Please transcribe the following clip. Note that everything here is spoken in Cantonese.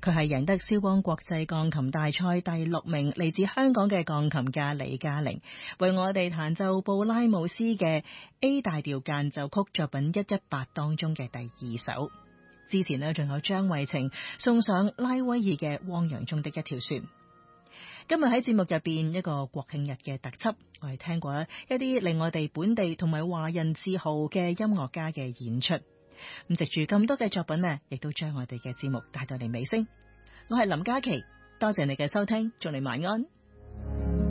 佢係贏得蕭邦國際鋼琴大賽第6名，嚟自香港嘅鋼琴家李嘉玲，為我哋彈奏布拉姆斯嘅 A 大調間奏曲作品118當中嘅第2首。之前呢，仲有張慧晴送上拉威爾嘅《汪洋中的一條船》。今日喺節目入邊一個國慶日嘅特輯，我哋聽過一啲令我哋本地同埋華人自豪嘅音樂家嘅演出。咁藉住咁多嘅作品呢，亦都將我哋嘅節目帶到嚟尾聲。我係林嘉琪，多謝你嘅收聽，祝你晚安。